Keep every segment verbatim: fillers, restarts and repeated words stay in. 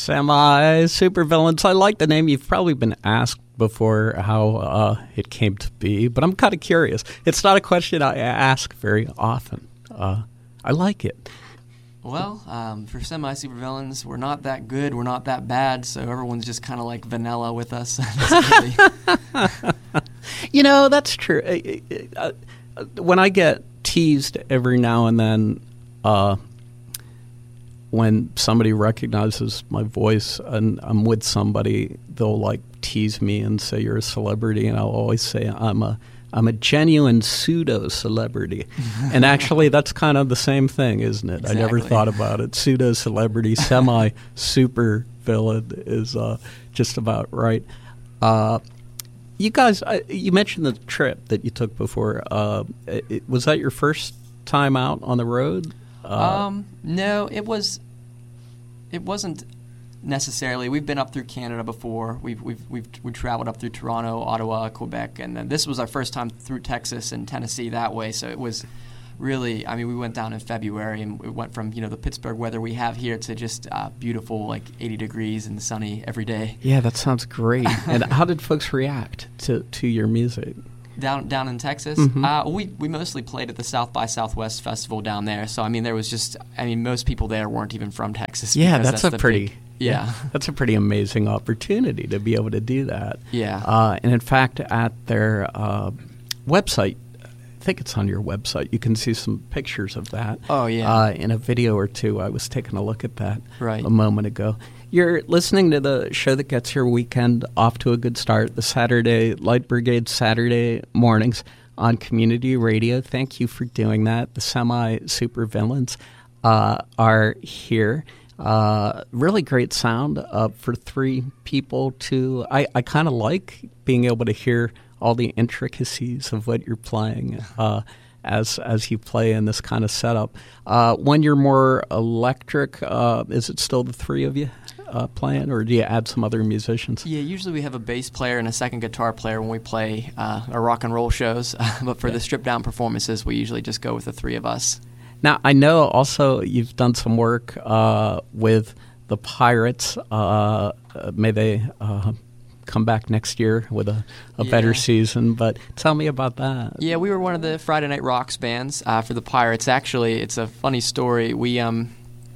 Semi Supervillains. I like the name. You've probably been asked before how uh, it came to be, but I'm kind of curious. It's not a question I ask very often. Uh, I like it. Well, um, for Semi Supervillains, we're not that good, we're not that bad, so everyone's just kind of like vanilla with us. really... You know, that's true. Uh, uh, when I get teased every now and then, uh, when somebody recognizes my voice and I'm with somebody, they'll like tease me and say you're a celebrity, and I'll always say I'm a I'm a genuine pseudo celebrity. And actually, that's kind of the same thing, isn't it? Exactly. I never thought about it. Pseudo celebrity, semi super villain is uh, just about right. Uh, you guys, uh, you mentioned the trip that you took before. Uh, it, was that your first time out on the road? Uh, um, no, it was. It wasn't necessarily. We've been up through Canada before. We've we've we've we traveled up through Toronto, Ottawa, Quebec, and then this was our first time through Texas and Tennessee that way. So it was really. I mean, we went down in February and we went from you know the Pittsburgh weather we have here to just uh, beautiful, like eighty degrees and sunny every day. Yeah, that sounds great. And how did folks react to to your music? Down down in Texas, mm-hmm. uh, we we mostly played at the South by Southwest festival down there. So I mean, there was just I mean, most people there weren't even from Texas. Yeah, that's, that's a pretty big, yeah. yeah, that's a pretty amazing opportunity to be able to do that. Yeah, uh, and in fact, at their uh, website, I think it's on your website. You can see some pictures of that. Oh yeah, uh, in a video or two. I was taking a look at that right. a moment ago. You're listening to the show that gets your weekend off to a good start, the Saturday Light Brigade Saturday mornings on Community Radio. Thank you for doing that. The Semi Supervillains uh, are here. Uh, really great sound uh, for three people to. I, I kind of like being able to hear all the intricacies of what you're playing uh, as as you play in this kind of setup. Uh, when you're more electric, uh, is it still the three of you? Uh, playing, or do you add some other musicians? Yeah, usually we have a bass player and a second guitar player when we play uh, our rock and roll shows. But for yeah. the stripped down performances, we usually just go with the three of us. Now, I know also you've done some work uh, with the Pirates. Uh, may they uh, come back next year with a, a yeah. better season. But tell me about that. Yeah, we were one of the Friday Night Rocks bands uh, for the Pirates. Actually, it's a funny story. We um.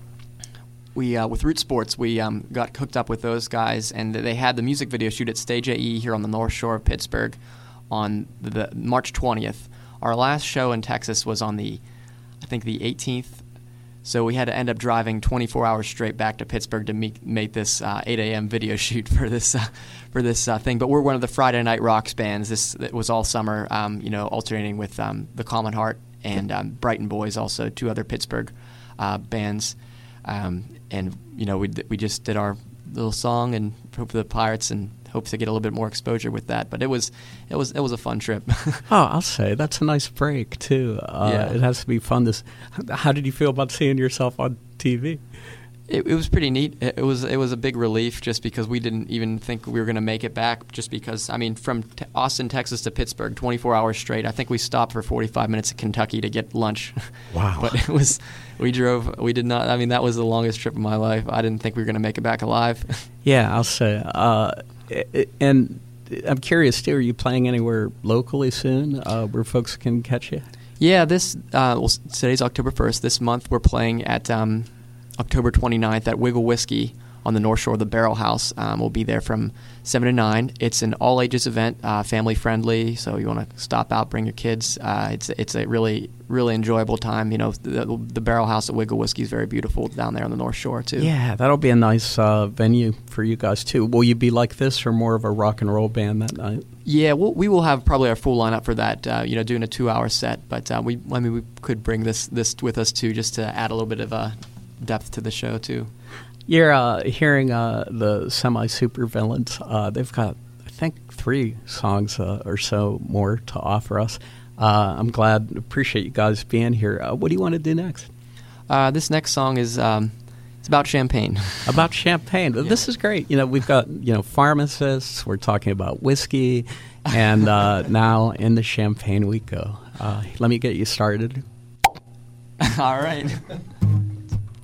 We uh, with Root Sports, we um, got hooked up with those guys, and they had the music video shoot at Stage A E here on the North Shore of Pittsburgh on the, the March twentieth. Our last show in Texas was on the, I think the eighteenth. So we had to end up driving twenty-four hours straight back to Pittsburgh to meet, make this uh, eight a.m. video shoot for this uh, for this uh, thing. But we're one of the Friday Night Rocks bands. This it was all summer, um, you know, alternating with um, the Common Heart and um, Brighton Boys, also two other Pittsburgh uh, bands. Um, and you know we we just did our little song and hope for the Pirates and hope to get a little bit more exposure with that. But it was it was it was a fun trip. Oh, I'll say that's a nice break too. Uh, yeah. It has to be fun. This. How did you feel about seeing yourself on T V? It, it was pretty neat. It, it was it was a big relief just because we didn't even think we were going to make it back. Just because I mean, from te- Austin, Texas to Pittsburgh, twenty-four hours straight. I think we stopped for forty-five minutes in Kentucky to get lunch. Wow! But it was we drove. We did not. I mean, that was the longest trip of my life. I didn't think we were going to make it back alive. Yeah, I'll say. Uh, it, and I'm curious too. Are you playing anywhere locally soon, uh, where folks can catch you? Yeah, this. Uh, well, today's October first. This month we're playing at. Um, October twenty-ninth at Wiggle Whiskey on the North Shore of the Barrel House. Um, we'll be there from seven to nine. It's an all-ages event, uh, family-friendly, so you want to stop out, bring your kids. Uh, it's it's a really, really enjoyable time. You know, the, the Barrel House at Wiggle Whiskey is very beautiful down there on the North Shore, too. Yeah, that'll be a nice uh, venue for you guys, too. Will you be like this or more of a rock and roll band that night? Yeah, we'll, we will have probably our full lineup for that, uh, you know, doing a two-hour set. But, uh, we I mean, we could bring this, this with us, too, just to add a little bit of a depth to the show too. You're uh, hearing uh, the Semi Supervillains. Uh, they've got, I think, three songs uh, or so more to offer us. Uh, I'm glad, appreciate you guys being here. Uh, what do you want to do next? Uh, this next song is um, it's about champagne. About champagne. Yeah. This is great. You know, we've got you know pharmacists. We're talking about whiskey, and uh, now in the champagne we go. Uh, let me get you started. All right.